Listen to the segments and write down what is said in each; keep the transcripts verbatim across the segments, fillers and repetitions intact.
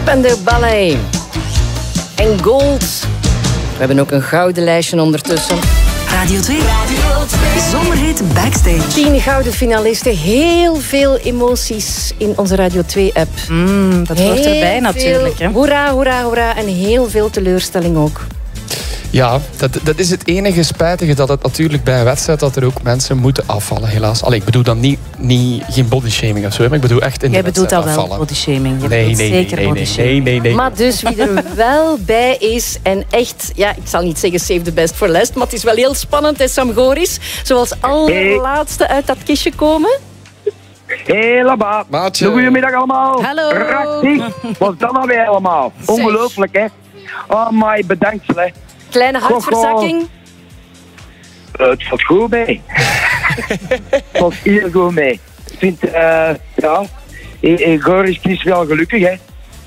Spender Ballet. En gold. We hebben ook een gouden lijstje ondertussen. Radio twee. Radio twee. Zomerhit Backstage. Tien gouden finalisten. Heel veel emoties in onze Radio twee-app. Mm, dat hoort erbij natuurlijk. Hè? Hoera, hoera, hoera. En heel veel teleurstelling ook. Ja, dat, dat is het enige spijtige, dat het natuurlijk bij een wedstrijd dat er ook mensen moeten afvallen, helaas. Allee, ik bedoel dan niet, niet geen bodyshaming of zo, maar ik bedoel echt in Jij de bedoelt wedstrijd al wel afvallen. bodyshaming. Je Nee, bedoelt nee, zeker nee, nee, bodyshaming. nee, nee, nee. Maar dus wie er wel bij is en echt, ja, ik zal niet zeggen save the best for last, maar het is wel heel spannend, hè, Sam Goris. Zoals allerlaatste uit dat kistje komen. Hé, Laba. Maatje. Goedemiddag allemaal. Hallo. Prachtig. Wat is dat nou weer allemaal? Ongelooflijk, hè? Oh, my, bedankt, hè. Kleine hartverzakking. Uh, het valt goed mee. Het valt heel goed mee. Ik vind, uh, ja, Goris is wel gelukkig, hè.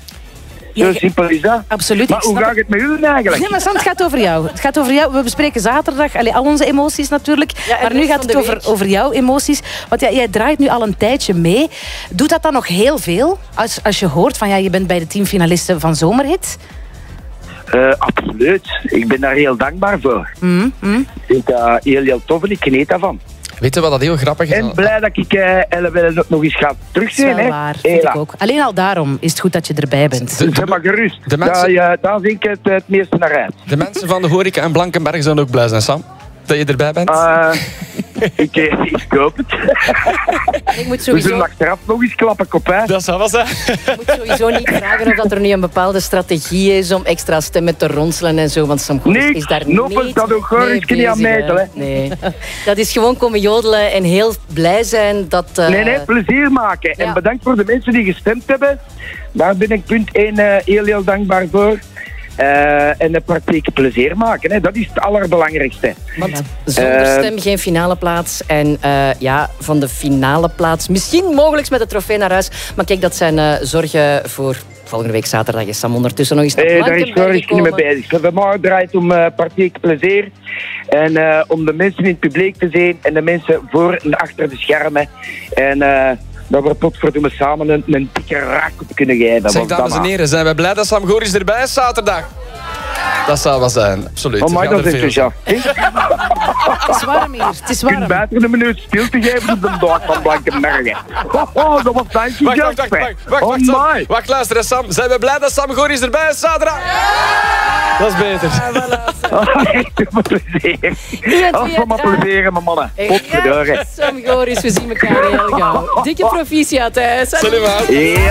Zo Ja, simpel is dat. absoluut. Maar ik hoe snap gaat het met jullie eigenlijk? Nee, maar Sam, het gaat over jou. Het gaat over jou. We bespreken zaterdag allee, al onze emoties natuurlijk. Ja, en maar de nu rest gaat van het de over, week. over jouw emoties. Want ja, jij draait nu al een tijdje mee. Doet dat dan nog heel veel? Als, als je hoort van ja, je bent bij de teamfinalisten van Zomerhit. Uh, absoluut. Ik ben daar heel dankbaar voor. Mm, mm. Ik vind dat heel, heel tof en ik geniet daarvan. Weet je wat dat heel grappig is? En blij dat ik uh, Ellen nog eens ga Dat terugzien, is wel hè. waar, vind Hela. ik ook. Alleen al daarom is het goed dat je erbij bent. De, Zeg maar gerust. de mensen- daar, ja, daar zie ik het, het meeste naar uit. de mensen van de horeca in Blankenberg zullen ook blij zijn, Sam. Dat je erbij bent. Uh, ik, eh, ik koop het. Ik moet We sowieso, zullen achteraf nog eens klappen, kop, hè. Dat zou wel zijn. ik moet sowieso niet vragen of dat er nu een bepaalde strategie is om extra stemmen te ronselen en zo, want Sam Goris Niks, is daar noppes, niet dat doet Goris mee niet aan bezig, meten, hè. Nee. Dat is gewoon komen jodelen en heel blij zijn dat... uh, Nee, nee, plezier maken. ja. En bedankt voor de mensen die gestemd hebben. Daar ben ik punt één uh, heel, heel dankbaar voor. Uh, en een praktiek plezier maken, hè. Dat is het allerbelangrijkste. Want zonder Eh, stem geen finale plaats. En uh, ja, van de finale plaats misschien mogelijk met de trofee naar huis. Maar kijk, dat zijn uh, zorgen voor volgende week zaterdag. Is Sam ondertussen nog eens naar Nee, daar is Blankenberg Goris niet mee gekomen. bezig. Vanmorgen draait het om uh, praktiek plezier. En uh, om de mensen in het publiek te zien. En de mensen voor en achter de schermen. En uh, dat we potverdomme samen een, een dikke raak op kunnen geven. Zeg, Want dames en dan- heren, zijn we blij dat Sam Goris erbij is zaterdag? Dat zou wel zijn, absoluut. Oh, maar Er gaan dat er is veel dus ja. Het is warm hier. Het is Je kunt warm. beter een minuut stilte geven op de dag van Blankenbergen. Oh, oh, dat was dankje. Wacht, wacht, wacht, wacht, wacht, Oh wacht, Sam. my. Wacht, luister eens, Sam. Zijn we blij dat Sam Goris erbij is zaterdag? Dat is beter. Oh, echt een plezier. Oh, maar plezier, mijn mannen. Potverdorie. Sam Goris, we zien elkaar heel gauw. Dikke proficiat, hè. Salut. Salut, maat. Ja.